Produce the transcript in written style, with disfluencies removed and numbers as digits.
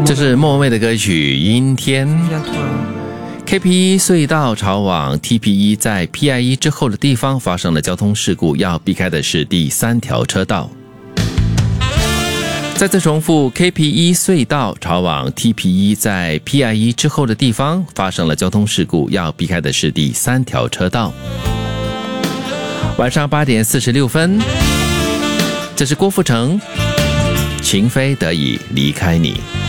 这是莫文蔚的歌曲《阴天》。KP1 隧道朝往 TP1， 在 PI1 之后的地方发生了交通事故，要避开的是第3条车道。再次重复 ，KP1 隧道朝往 TP1， 在 PI1 之后的地方发生了交通事故，要避开的是第3条车道。晚上8点46分，这是郭富城，情非得已离开你。